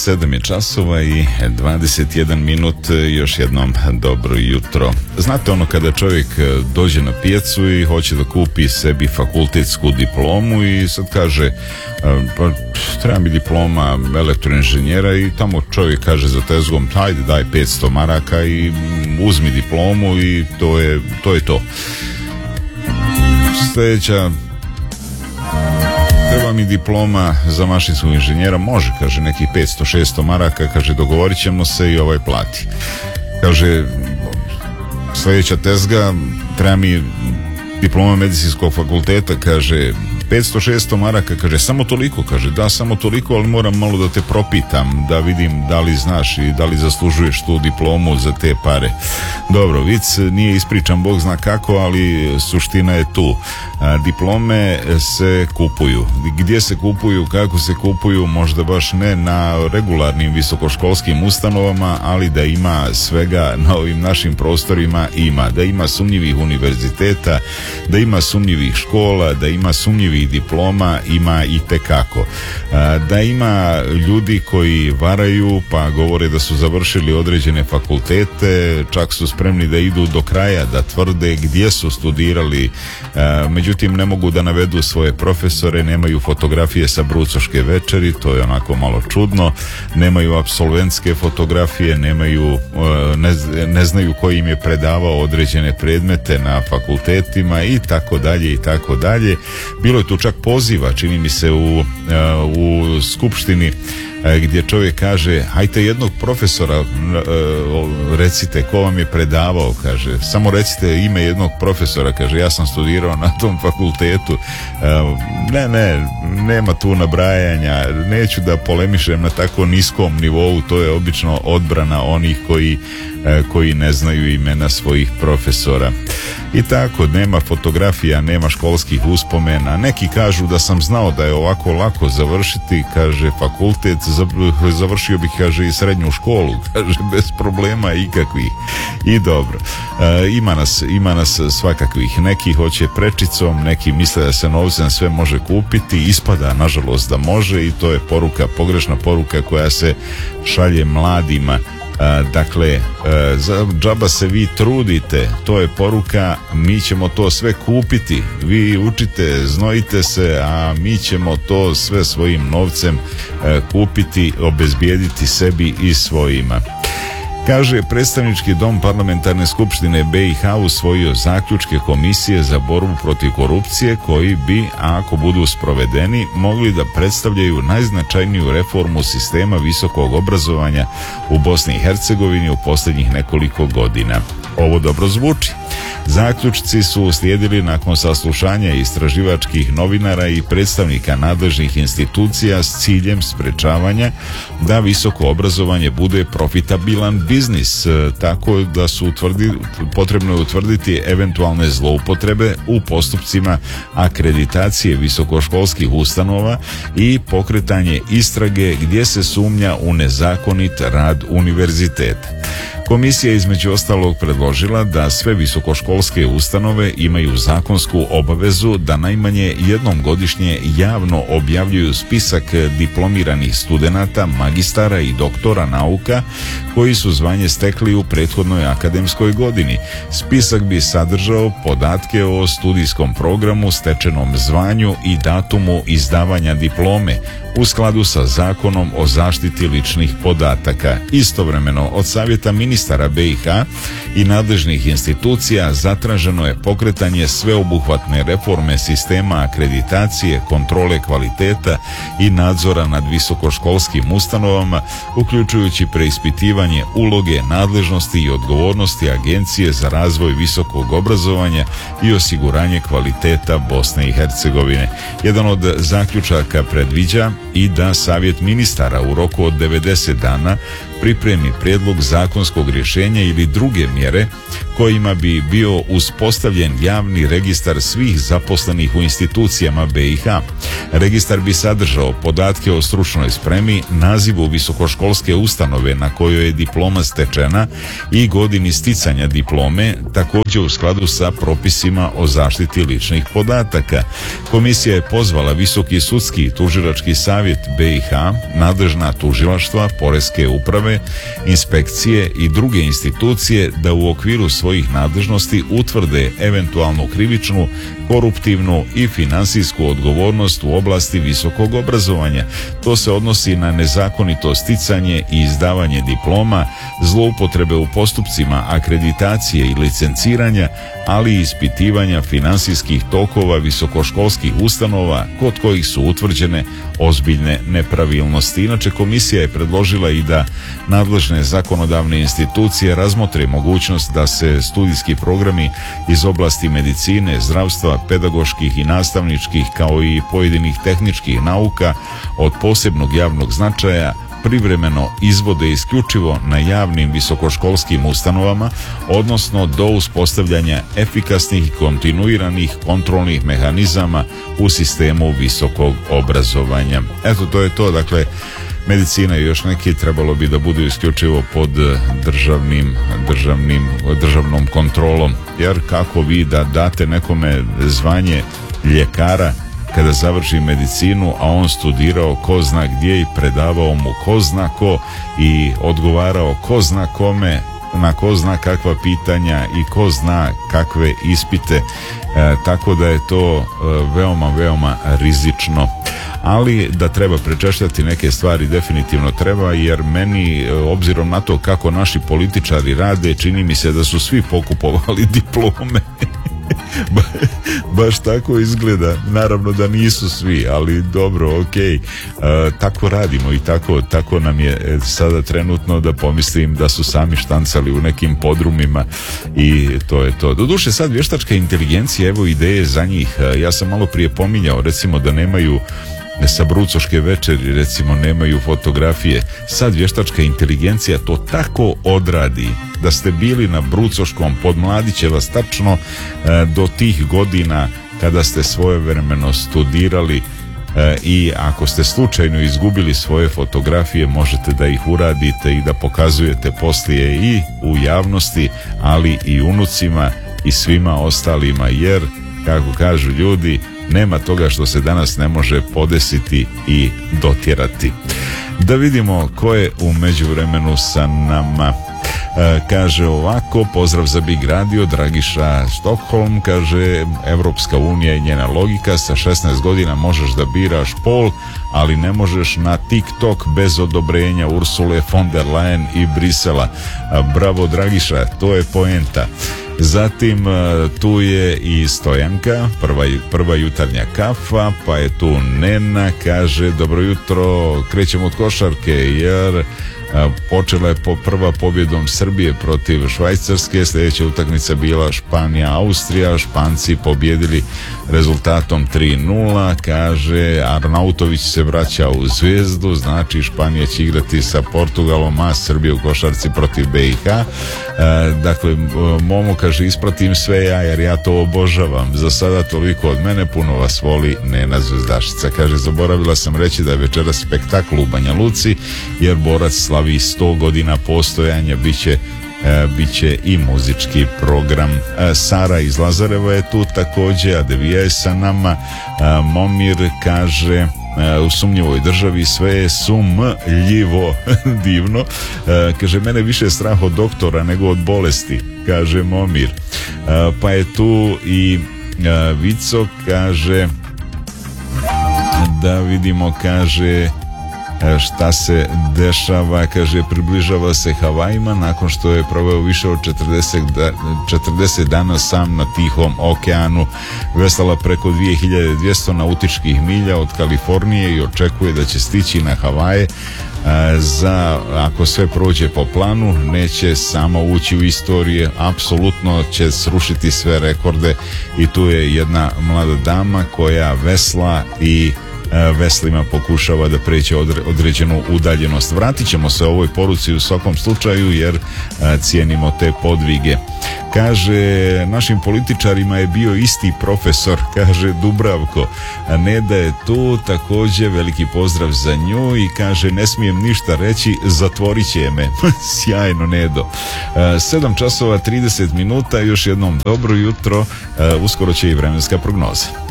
7 je časova i 21 minut, još jednom dobro jutro. Znate ono kada čovjek dođe na pijacu i hoće da kupi sebi fakultetsku diplomu i sad kaže pa treba mi diploma elektroinženjera i tamo čovjek kaže za tezgom ajde daj 500 maraka i uzmi diplomu i to je to. Sljedeća, treba mi diploma za mašinskog inženjera, može, kaže, nekih 500-600 maraka, kaže, dogovorit ćemo se i ovaj plati. Kaže, sljedeća tezga, treba mi diploma medicinskog fakulteta, kaže, 500-600 maraka, kaže, samo toliko, kaže, da, samo toliko, ali moram malo da te propitam, da vidim da li znaš i da li zaslužuješ tu diplomu za te pare. Dobro, vic nije ispričan, Bog zna kako, ali suština je tu. Diplome se kupuju. Gdje se kupuju, kako se kupuju, možda baš ne na regularnim visokoškolskim ustanovama, ali da ima svega na ovim našim prostorima ima. Da ima sumnjivih univerziteta, da ima sumnjivih škola, da ima sumnjivih diploma, ima i tekako. Da ima ljudi koji varaju pa govore da su završili određene fakultete, čak su spremni da idu do kraja, da tvrde gdje su studirali, međutim ne mogu da navedu svoje profesore, nemaju fotografije sa brucoške večeri, to je onako malo čudno, nemaju apsolventske fotografije, nemaju, ne znaju koji im je predavao određene predmete na fakultetima i tako dalje i tako dalje. Bilo je tu čak poziva, čini mi se u skupštini, gdje čovjek kaže hajte jednog profesora recite ko vam je predavao, kaže, samo recite ime jednog profesora, kaže, ja sam studirao na tom fakultetu. Nema tu nabrajanja, neću da polemišem na tako niskom nivou, to je obično odbrana onih koji ne znaju imena svojih profesora. I tako, nema fotografija, nema školskih uspomena. Neki kažu da sam znao da je ovako lako završiti, kaže, fakultet, završio bih, kaže, i srednju školu, kaže, bez problema ikakvih. I dobro, ima nas svakakvih. Neki hoće prečicom, neki misle da se novcem sve može kupiti, ispada nažalost da može i to je poruka, pogrešna poruka koja se šalje mladima. Dakle, džaba se vi trudite, to je poruka, mi ćemo to sve kupiti, vi učite, znojite se, a mi ćemo to sve svojim novcem kupiti, obezbijediti sebi i svojima. Kaže, predstavnički dom parlamentarne skupštine BiH usvojio zaključke Komisije za borbu protiv korupcije koji bi, ako budu sprovedeni, mogli da predstavljaju najznačajniju reformu sistema visokog obrazovanja u Bosni i Hercegovini u posljednjih nekoliko godina. Ovo dobro zvuči. Zaključci su uslijedili nakon saslušanja istraživačkih novinara i predstavnika nadležnih institucija s ciljem sprečavanja da visoko obrazovanje bude profitabilan biznis, tako da su potrebno je utvrditi eventualne zloupotrebe u postupcima akreditacije visokoškolskih ustanova i pokretanje istrage gdje se sumnja u nezakonit rad univerziteta. Komisija je između ostalog predložila da sve visokoškolske ustanove imaju zakonsku obavezu da najmanje jednom godišnje javno objavljuju spisak diplomiranih studenata, magistara i doktora nauka koji su zvanje stekli u prethodnoj akademskoj godini. Spisak bi sadržao podatke o studijskom programu, stečenom zvanju i datumu izdavanja diplome u skladu sa Zakonom o zaštiti ličnih podataka. Istovremeno od Savjeta ministara BiH i nadležnih institucija zatraženo je pokretanje sveobuhvatne reforme sistema akreditacije, kontrole kvaliteta i nadzora nad visokoškolskim ustanovama, uključujući preispitivanje uloge, nadležnosti i odgovornosti Agencije za razvoj visokog obrazovanja i osiguranje kvaliteta Bosne i Hercegovine. Jedan od zaključaka predviđa i da Savjet ministara u roku od 90 dana pripremi prijedlog zakonskog rješenja ili druge mjere kojima bi bio uspostavljen javni registar svih zaposlenih u institucijama BiH. Registar bi sadržao podatke o stručnoj spremi, nazivu visokoškolske ustanove na kojoj je diploma stečena i godini sticanja diplome, također u skladu sa propisima o zaštiti ličnih podataka. Komisija je pozvala Visoki sudski i tužilački savjet BiH, nadležna tužilaštva, poreske uprave, inspekcije i druge institucije da u okviru svojih nadležnosti utvrde eventualnu krivičnu, koruptivnu i finansijsku odgovornost u oblasti visokog obrazovanja. To se odnosi na nezakonito sticanje i izdavanje diploma, zloupotrebe u postupcima akreditacije i licenciranja, ali i ispitivanja finansijskih tokova visokoškolskih ustanova kod kojih su utvrđene ozbiljne nepravilnosti. Inače, komisija je predložila i da nadležne zakonodavne institucije razmotre mogućnost da se studijski programi iz oblasti medicine, zdravstva, pedagoških i nastavničkih kao i pojedinih tehničkih nauka od posebnog javnog značaja privremeno izvode isključivo na javnim visokoškolskim ustanovama, odnosno do uspostavljanja efikasnih i kontinuiranih kontrolnih mehanizama u sistemu visokog obrazovanja. Eto, to je to. Dakle, medicina i još neki trebalo bi da budu isključivo pod državnom kontrolom, jer kako vi da date nekome zvanje ljekara kada završi medicinu, a on studirao ko zna gdje i predavao mu ko zna ko i odgovarao ko zna kome na ko zna kakva pitanja i ko zna kakve ispite, tako da je to veoma rizično. Ali da treba prečešljati neke stvari definitivno treba, jer meni, obzirom na to kako naši političari rade, čini mi se da su svi pokupovali diplome. Baš tako izgleda. Naravno da nisu svi, ali dobro, okej. Tako radimo i tako nam je sada trenutno, da pomislim da su sami štancali u nekim podrumima i to je to. Doduše, sad vještačka inteligencija, evo ideje za njih. Ja sam malo prije pominjao, recimo, da nemaju sa Brucoške večeri, recimo, nemaju fotografije. Sad vještačka inteligencija to tako odradi da ste bili na Brucoškom, podmladit će vas tačno do tih godina kada ste svojevremeno studirali, i ako ste slučajno izgubili svoje fotografije, možete da ih uradite i da pokazujete poslije i u javnosti, ali i unucima i svima ostalima, jer, kako kažu ljudi, nema toga što se danas ne može podesiti i dotjerati. Da vidimo ko je u međuvremenu sa nama. Kaže ovako, pozdrav za Big Radio, Dragiša Stockholm, kaže, Evropska unija i njena logika, sa 16 godina možeš da biraš pol, ali ne možeš na TikTok bez odobrenja Ursule von der Leyen i Brisela. Bravo Dragiša, to je poenta. Zatim tu je i Stojanka, prva jutarnja kafa, pa je tu Nena, kaže, dobro jutro, krećemo od košarke jer počela je prva pobjedom Srbije protiv Švajcarske, sljedeća utakmica bila Španija-Austrija, Španci pobjedili rezultatom 3-0, kaže, Arnautović se vraća u Zvezdu, znači Španija će igrati sa Portugalom, a Srbija u košarci protiv BiH. Dakle, Momo kaže, ispratim sve ja jer ja to obožavam. Za sada toliko od mene, puno vas voli Nena Zvezdašica. Kaže, zaboravila sam reći da je večeras spektakl u Banja Luci, jer borac slavi 100 godina postojanja, bit će i muzički program. Sara iz Lazareva je tu također, Adevija je sa nama. Momir kaže, u sumnjivoj državi sve je sumljivo. Divno. Kaže, mene više strah od doktora nego od bolesti, kaže Momir. Pa je tu i Vico, kaže, da vidimo, kaže, šta se dešava, kaže, približava se Havajima nakon što je proveo više od 40 dana sam na Tihom okeanu, veslala preko 2200 nautičkih milja od Kalifornije i očekuje da će stići na Havaje. Ako sve prođe po planu, neće samo ući u istorije, apsolutno će srušiti sve rekorde. I tu je jedna mlada dama koja vesla i veslima pokušava da pređe određenu udaljenost. Vratit ćemo se ovoj poruci u svakom slučaju jer cijenimo te podvige. Kaže, našim političarima je bio isti profesor, kaže Dubravko. Neda je tu, također veliki pozdrav za nju i kaže, ne smijem ništa reći, zatvorit će me. Sjajno, Nedo. 7 časova 30 minuta, još jednom dobro jutro, uskoro će i vremenska prognoza.